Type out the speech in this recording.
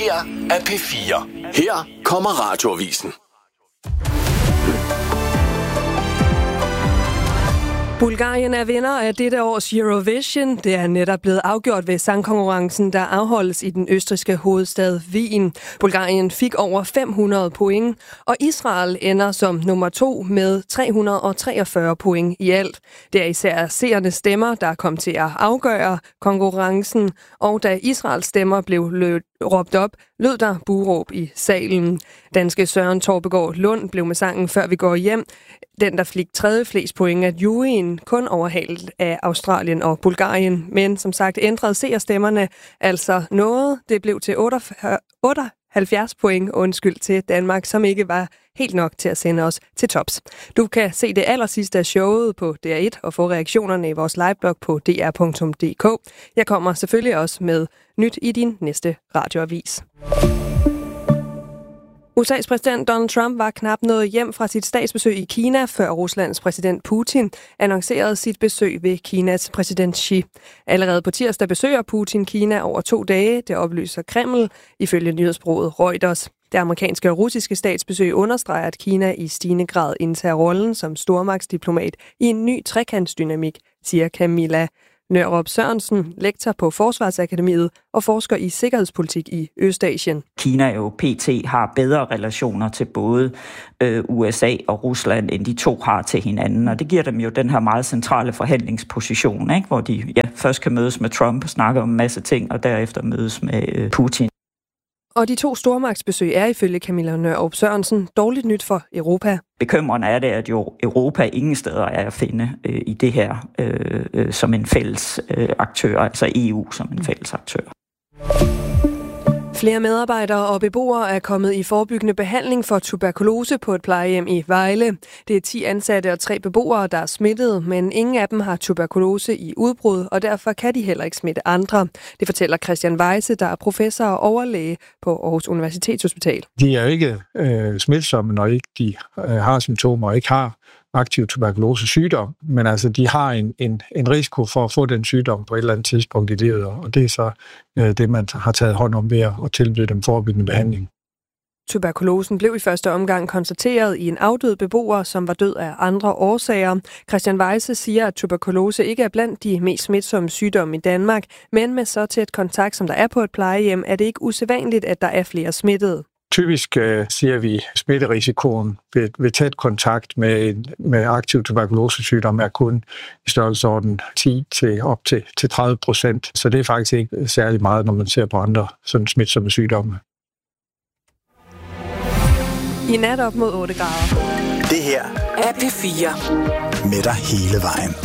her er P4. Her kommer Radioavisen. Bulgarien er vinder af dette års Eurovision. Det er netop blevet afgjort ved sangkonkurrencen, der afholdes i den østrigske hovedstad Wien. Bulgarien fik over 500 point, og Israel ender som nummer 2 med 343 point i alt. Det er især seernes stemmer, der kom til at afgøre konkurrencen, og da Israels stemmer blev råbt op, lød der buråb i salen. Danske Søren Torpegaard Lund blev med sangen Før vi går hjem den, der fik tredje flest point af juryen, kun overhalet af Australien og Bulgarien. Men som sagt ændrede seerstemmerne altså noget. Det blev til 78 point, til Danmark, som ikke var helt nok til at sende os til tops. Du kan se det allersidste af showet på DR1 og få reaktionerne i vores liveblog på dr.dk. Jeg kommer selvfølgelig også med nyt i din næste radioavis. USA's præsident Donald Trump var knap nået hjem fra sit statsbesøg i Kina, før Ruslands præsident Putin annoncerede sit besøg ved Kinas præsident Xi. Allerede på tirsdag besøger Putin Kina over 2 dage, det oplyser Kreml, ifølge nyhedsbureauet Reuters. Det amerikanske og russiske statsbesøg understreger, at Kina i stigende grad indtager rollen som stormagtsdiplomat i en ny trekantsdynamik, siger Camilla Nørup Sørensen, lektor på Forsvarsakademiet og forsker i sikkerhedspolitik i Østasien. Kina og PT har bedre relationer til både USA og Rusland, end de to har til hinanden, og det giver dem jo den her meget centrale forhandlingsposition, ikke? Hvor de først kan mødes med Trump og snakke om en masse ting, og derefter mødes med Putin. Og de 2 stormagtsbesøg er ifølge Camilla Nørup Sørensen dårligt nyt for Europa. Bekymrende er det, at jo Europa ingen steder er at finde i det her som en fælles aktør, altså EU som en fælles aktør. Flere medarbejdere og beboere er kommet i forebyggende behandling for tuberkulose på et plejehjem i Vejle. Det er 10 ansatte og 3 beboere, der er smittet, men ingen af dem har tuberkulose i udbrud, og derfor kan de heller ikke smitte andre. Det fortæller Christian Weise, der er professor og overlæge på Aarhus Universitetshospital. De er jo ikke smitsomme, når ikke de har symptomer og ikke har aktiv tuberkulose-sygdom, men altså de har en risiko for at få den sygdom på et eller andet tidspunkt i livet, og det er så det, man har taget hånd om ved at tilbyde dem forebyggende behandling. Tuberkulosen blev i første omgang konstateret i en afdød beboer, som var død af andre årsager. Christian Weise siger, at tuberkulose ikke er blandt de mest smitsomme sygdomme i Danmark, men med så tæt kontakt, som der er på et plejehjem, er det ikke usædvanligt, at der er flere smittede. Typisk siger vi, at smitterisikoen ved tæt kontakt med aktiv tuberkulosesygdom er kun i størrelsesorden 10 til op til 30%. Så det er faktisk ikke særlig meget, når man ser på andre sådan smitsomme sygdomme. I nat op mod 8 grader. Det her er P4. med dig hele vejen.